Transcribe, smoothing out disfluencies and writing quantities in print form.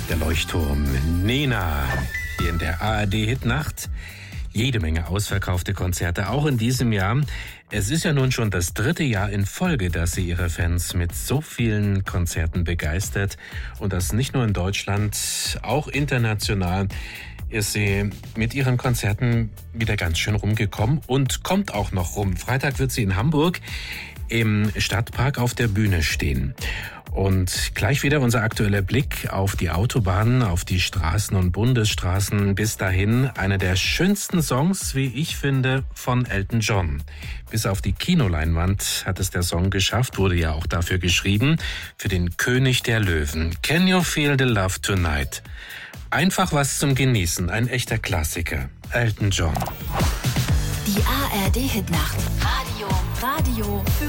Der Leuchtturm Nena hier in der ARD-Hitnacht. Jede Menge ausverkaufte Konzerte, auch in diesem Jahr. Es ist ja nun schon das 3. Jahr in Folge, dass sie ihre Fans mit so vielen Konzerten begeistert. Und das nicht nur in Deutschland, auch international ist sie mit ihren Konzerten wieder ganz schön rumgekommen und kommt auch noch rum. Freitag wird sie in Hamburg im Stadtpark auf der Bühne stehen. Und gleich wieder unser aktueller Blick auf die Autobahnen, auf die Straßen und Bundesstraßen. Bis dahin einer der schönsten Songs, wie ich finde, von Elton John. Bis auf die Kinoleinwand hat es der Song geschafft, wurde ja auch dafür geschrieben, für den König der Löwen. Can you feel the love tonight? Einfach was zum Genießen, ein echter Klassiker. Elton John. Die ARD-Hitnacht. Radio.